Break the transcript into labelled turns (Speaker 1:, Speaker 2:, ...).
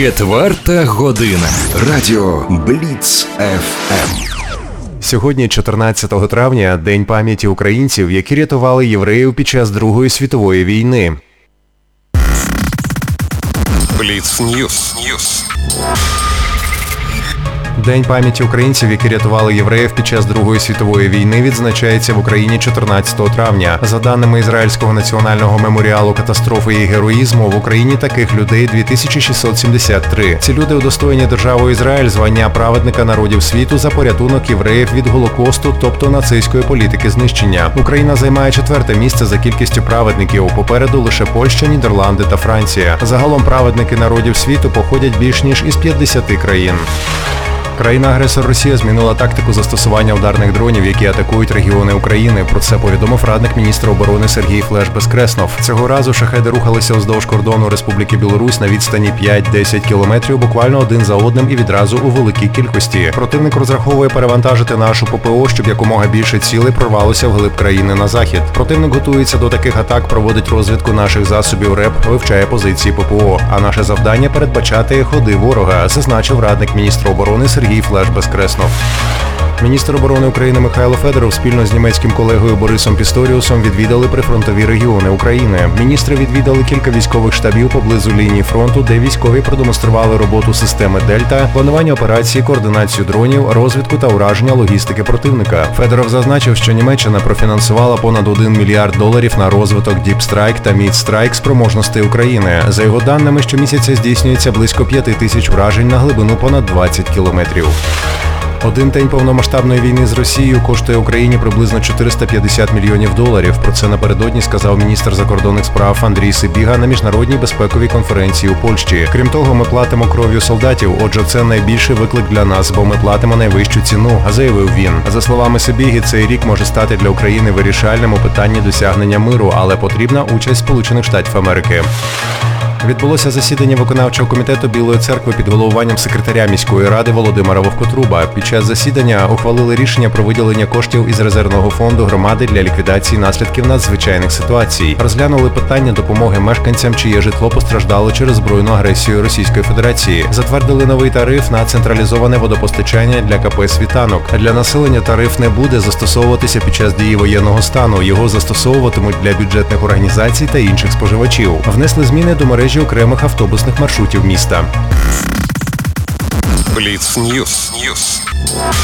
Speaker 1: 4 година. Радіо Бліц ФМ.
Speaker 2: Сьогодні, 14 травня, День пам'яті українців, які рятували євреїв під час Другої світової війни.
Speaker 1: Бліц Ньюс.
Speaker 2: День пам'яті українців, які рятували євреїв під час Другої світової війни, відзначається в Україні 14 травня. За даними Ізраїльського національного меморіалу катастрофи і героїзму, в Україні таких людей 2673. Ці люди удостоєні державою Ізраїль звання праведника народів світу за порятунок євреїв від Голокосту, тобто нацистської політики знищення. Україна займає 4-те місце за кількістю праведників. Попереду лише Польща, Нідерланди та Франція. Загалом праведники народів світу походять більш ніж із 50 країн. Країна-агресор Росія змінила тактику застосування ударних дронів, які атакують регіони України. Про це повідомив радник міністра оборони Сергій Флеш Безкреснов. Цього разу шахеди рухалися уздовж кордону Республіки Білорусь на відстані 5-10 кілометрів, буквально один за одним і відразу у великій кількості. Противник розраховує перевантажити нашу ППО, щоб якомога більше цілей прорвалося вглиб країни на захід. Противник готується до таких атак, проводить розвідку наших засобів РЕП, вивчає позиції ППО. А наше завдання – передбачати ходи ворога, зазначив радник міністра оборони Сергій Флеш Безкреснов. Міністр оборони України Михайло Федоров спільно з німецьким колегою Борисом Пісторіусом відвідали прифронтові регіони України. Міністри відвідали кілька військових штабів поблизу лінії фронту, де військові продемонстрували роботу системи «Дельта», планування операцій, координацію дронів, розвідку та ураження логістики противника. Федоров зазначив, що Німеччина профінансувала понад $1 мільярд на розвиток Deep Strike та Mid Strike спроможностей України. За його даними, щомісяця здійснюється близько 5000 вражень на глибину понад 20 кілометрів. Один день повномасштабної війни з Росією коштує Україні приблизно $450 мільйонів. Про це напередодні сказав міністр закордонних справ Андрій Сибіга на міжнародній безпековій конференції у Польщі. Крім того, ми платимо кров'ю солдатів, отже, це найбільший виклик для нас, бо ми платимо найвищу ціну, заявив він. За словами Сибіги, цей рік може стати для України вирішальним у питанні досягнення миру, але потрібна участь Сполучених Штатів Америки. Відбулося засідання виконавчого комітету Білої церкви під головуванням секретаря міської ради Володимира Вовкотруба. Під час засідання ухвалили рішення про виділення коштів із резервного фонду громади для ліквідації наслідків надзвичайних ситуацій. Розглянули питання допомоги мешканцям, чиє житло постраждало через збройну агресію Російської Федерації. Затвердили новий тариф на централізоване водопостачання для КП «Світанок». Для населення тариф не буде застосовуватися під час дії воєнного стану. Його застосовуватимуть для бюджетних організацій та інших споживачів. Внесли зміни до мережі окремих автобусних маршрутів міста.
Speaker 1: Бліц Ньюс.